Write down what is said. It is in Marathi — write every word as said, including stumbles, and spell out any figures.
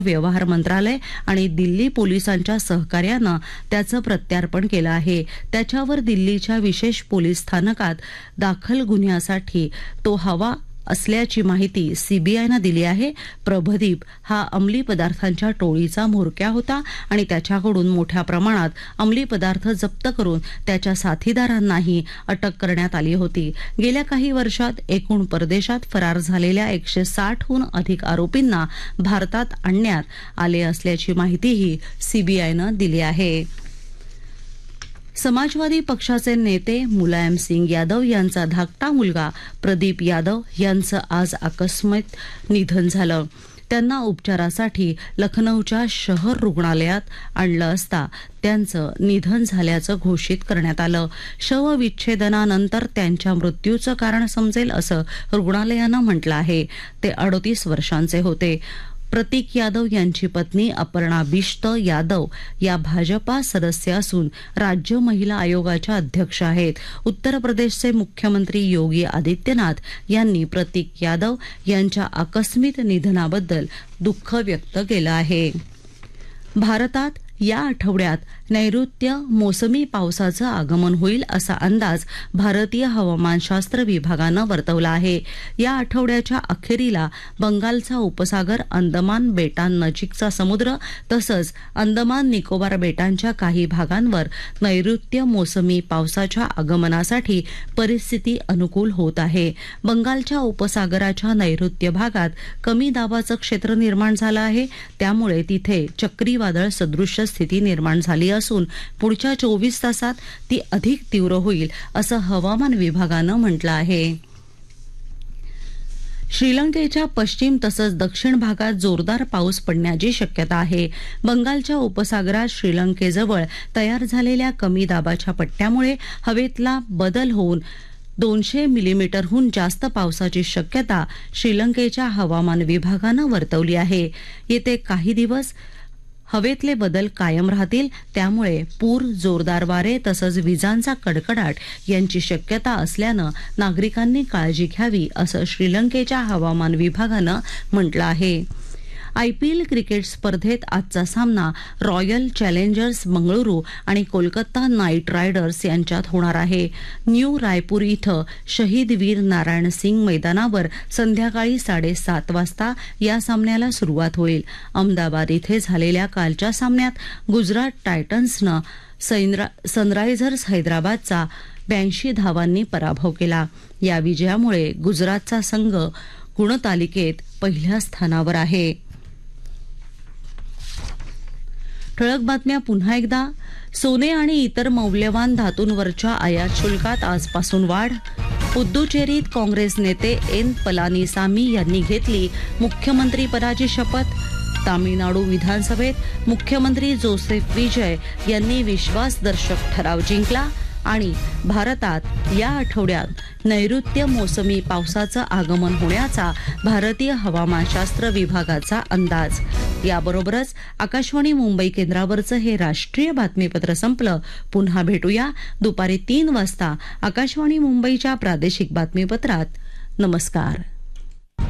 व्यवहार मंत्रालय आणि दिल्ली पोलिसांच्या सहकार्यानं त्याचं प्रत्यार्पण केलं आहे. त्याच्यावर दिल्लीच्या विशेष पोलीस स्थानकात दाखल गुन्ह्यासाठी तो हवा असल्याची माहिती सीबीआयनं दिली आहे. प्रभदीप हा अंमली पदार्थांच्या टोळीचा म्होरक्या होता आणि त्याच्याकडून मोठ्या प्रमाणात अंमली पदार्थ जप्त करून त्याच्या साथीदारांनाही अटक करण्यात आली होती. गेल्या काही वर्षात एकूण परदेशात फरार झालेल्या एकशे साठहून अधिक आरोपींना भारतात आणण्यात आले असल्याची माहितीही सीबीआयनं दिली आहे. समाजवादी पक्षाचे नेते मुलायम सिंग यादव यांचा धाकटा मुलगा प्रदीप यादव यांचं आज अकस्मात निधन झालं. त्यांना उपचारासाठी लखनौच्या शहर रुग्णालयात आणलं असता त्यांचं निधन झाल्याचं घोषित करण्यात आलं. शवविच्छेदनानंतर त्यांच्या मृत्यूचं कारण समजेल असं रुग्णालयानं म्हटलं आहे. ते अडतीस वर्षांचे होते. प्रतीक यादव यांची पत्नी अपर्णा बिश्त यादव या भाजपा सदस्य असून राज्य महिला आयोगाच्या अध्यक्ष आहेत. उत्तर प्रदेशचे मुख्यमंत्री योगी आदित्यनाथ यांनी प्रतीक यादव यांच्या आकस्मिक निधनाबद्दल दुःख व्यक्त केलं आहे. भारतात या आठवड्यात नैऋत्य मोसमी पावसाचं आगमन होईल असा अंदाज भारतीय हवामानशास्त्र विभागानं वर्तवला आहे. या आठवड्याच्या अखेरीला बंगालचा उपसागर, अंदमान बेटांनजीकचा समुद्र तसंच अंदमान निकोबार बेटांच्या काही भागांवर नैऋत्य मोसमी पावसाच्या आगमनासाठी परिस्थिती अनुकूल होत आहे. बंगालच्या उपसागराच्या नैऋत्य भागात कमी दाबाचं क्षेत्र निर्माण झालं आहे. त्यामुळे तिथे चक्रीवादळ सदृश्य स्थिती निर्माण झाली असून पुढच्या चोवीस तासात ती अधिक तीव्र होईल असं हवामान विभागानं म्हटलं आहे. श्रीलंकेच्या पश्चिम तसंच दक्षिण भागात जोरदार पाऊस पडण्याची शक्यता आहे. बंगालच्या उपसागरात श्रीलंकेजवळ तयार झालेल्या कमी दाबाच्या पट्ट्यामुळे हवेतला बदल होऊन दोनशे मिलीमीटरहून जास्त पावसाची शक्यता श्रीलंकेच्या हवामान विभागानं वर्तवली आहे. येते काही दिवस हवेतले बदल कायम राहतील. त्यामुळे पूर, जोरदार वारे तसंच विजांचा कडकडाट यांची शक्यता असल्यानं नागरिकांनी काळजी घ्यावी असं श्रीलंकेच्या हवामान विभागानं म्हटलं आहे. आयपीएल क्रिकेट स्पर्धेत आजचा सामना रॉयल चॅलेंजर्स बंगळुरू आणि कोलकाता नाईट रायडर्स यांच्यात होणार आहे. न्यू रायपूर इथं शहीद वीर नारायण सिंग मैदानावर संध्याकाळी साडेसात वाजता या सामन्याला सुरुवात होईल. अहमदाबाद इथे झालेल्या कालच्या सामन्यात गुजरात टायटन्सनं सनरायझर्स हैदराबादचा ब्याऐंशी धावांनी पराभव केला. या विजयामुळे गुजरातचा संघ गुणतालिकेत पहिल्या स्थानावर आहे. ठळक बातम्या पुन्हा एकदा. सोने आणि इतर मौल्यवान धातूंवरच्या आयात शुल्कात आजपासून वाढ. पुद्दुचेरीत काँग्रेस नेते एन पलानीसामी यांनी घेतली मुख्यमंत्रीपदाची शपथ. तामिळनाडू विधानसभेत मुख्यमंत्री जोसेफ विजय यांनी विश्वासदर्शक ठराव जिंकला. आणि भारतात या आठवड्यात नैऋत्य मोसमी पावसाचं आगमन होण्याचा भारतीय हवामानशास्त्र विभागाचा अंदाज. याबरोबरच आकाशवाणी मुंबई केंद्रावरचं हे राष्ट्रीय बातमीपत्र संपलं. पुन्हा भेटूया दुपारी तीन वाजता आकाशवाणी मुंबईच्या प्रादेशिक बातमीपत्रात. नमस्कार.